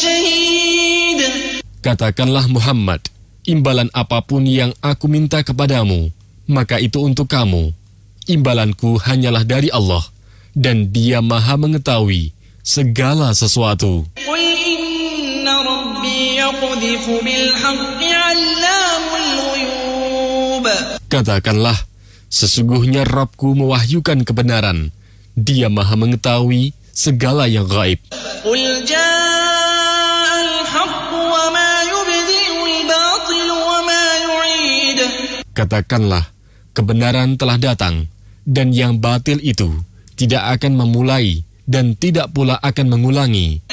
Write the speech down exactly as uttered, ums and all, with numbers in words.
شهيد. Katakanlah Muhammad, imbalan apapun yang aku minta kepadamu, maka itu untuk kamu. Imbalanku hanyalah dari Allah, dan Dia Maha mengetahui segala sesuatu. قل إن ربي يقذف بالحق علام الغيوب. Katakanlah, sesungguhnya Rabbku mewahyukan kebenaran. Dia Maha mengetahui segala yang gaib. قل جاء الحق وما يبدئ الباطل وما يعيد. Katakanlah, kebenaran telah datang, dan yang batil itu tidak akan memulai dan tidak pula akan mengulangi.